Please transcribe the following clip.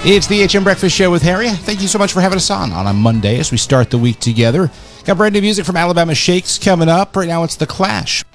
It's the HM Breakfast Show with Harry. Thank you so much for having us on a Monday as we start the week together. Got brand new music from Alabama Shakes coming up. Right now it's The Clash.